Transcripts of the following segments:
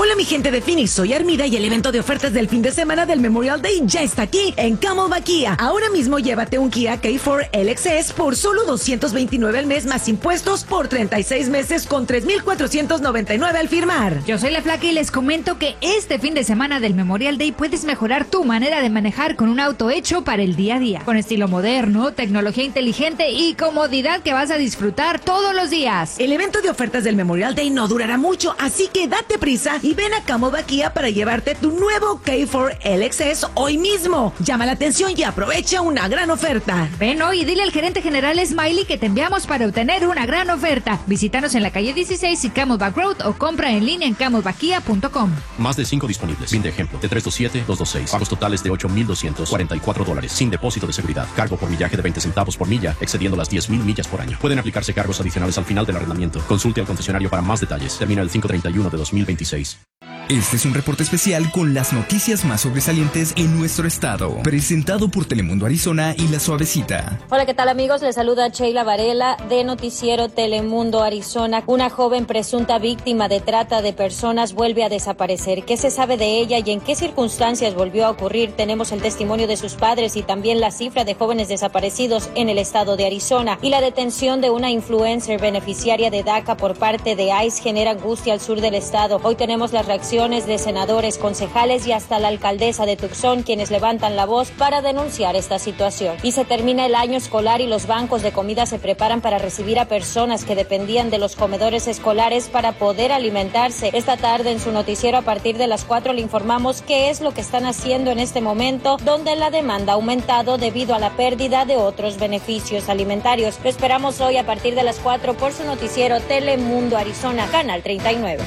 Hola mi gente de Phoenix, soy Armida y el evento de ofertas del fin de semana del Memorial Day ya está aquí en Camelback Kia. Ahora mismo llévate un Kia K4 LXS por solo $229 al mes más impuestos por 36 meses con $3,499 al firmar. Yo soy la Flaca y les comento que este fin de semana del Memorial Day puedes mejorar tu manera de manejar con un auto hecho para el día a día, con estilo moderno, tecnología inteligente y comodidad que vas a disfrutar todos los días. El evento de ofertas del Memorial Day no durará mucho, así que date prisa y ven a Camelback Kia para llevarte tu nuevo K4 LXS hoy mismo. Llama la atención y aprovecha una gran oferta. Ven hoy y dile al gerente general Smiley que te enviamos para obtener una gran oferta. Visítanos en la calle 16 y Camelback Road o compra en línea en camelbackia.com. Más de 5 disponibles. Fin de ejemplo. De 327-226. Pagos totales de $8,244. Sin depósito de seguridad. Cargo por millaje de 20 centavos por milla, excediendo las 10,000 millas por año. Pueden aplicarse cargos adicionales al final del arrendamiento. Consulte al concesionario para más detalles. Termina el 5/31 de 2026. Este es un reporte especial con las noticias más sobresalientes en nuestro estado, presentado por Telemundo Arizona y La Suavecita. Hola, ¿qué tal amigos? Les saluda Sheila Varela de Noticiero Telemundo Arizona. Una joven presunta víctima de trata de personas vuelve a desaparecer. ¿Qué se sabe de ella y en qué circunstancias volvió a ocurrir? Tenemos el testimonio de sus padres y también la cifra de jóvenes desaparecidos en el estado de Arizona. Y la detención de una influencer beneficiaria de DACA por parte de ICE genera angustia al sur del estado. Hoy tenemos las reacciones de senadores, concejales y hasta la alcaldesa de Tucson, quienes levantan la voz para denunciar esta situación. Y se termina el año escolar y los bancos de comida se preparan para recibir a personas que dependían de los comedores escolares para poder alimentarse. Esta tarde en su noticiero a partir de las 4 le informamos qué es lo que están haciendo en este momento, donde la demanda ha aumentado debido a la pérdida de otros beneficios alimentarios. Lo esperamos hoy a partir de las 4 por su noticiero Telemundo Arizona, Canal 39.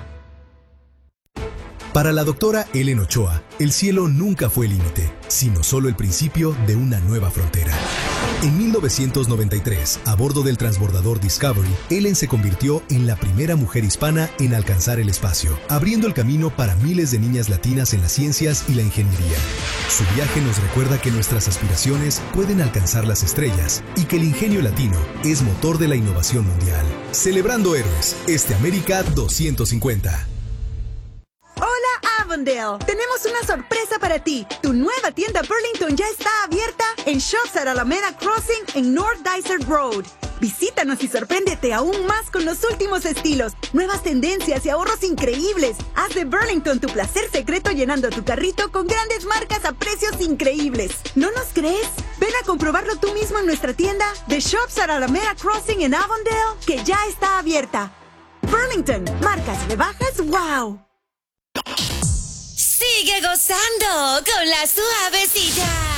Para la doctora Ellen Ochoa, el cielo nunca fue el límite, sino solo el principio de una nueva frontera. En 1993, a bordo del transbordador Discovery, Ellen se convirtió en la primera mujer hispana en alcanzar el espacio, abriendo el camino para miles de niñas latinas en las ciencias y la ingeniería. Su viaje nos recuerda que nuestras aspiraciones pueden alcanzar las estrellas y que el ingenio latino es motor de la innovación mundial. Celebrando héroes, América 250. Avondale, tenemos una sorpresa para ti. Tu nueva tienda Burlington ya está abierta en Shops at Alameda Crossing en North Dysart Road. Visítanos y sorpréndete aún más con los últimos estilos, nuevas tendencias y ahorros increíbles. Haz de Burlington tu placer secreto llenando tu carrito con grandes marcas a precios increíbles. ¿No nos crees? Ven a comprobarlo tú mismo en nuestra tienda de Shops at Alameda Crossing en Avondale, que ya está abierta. Burlington, marcas rebajas, wow. Sigue gozando con La Suavecita.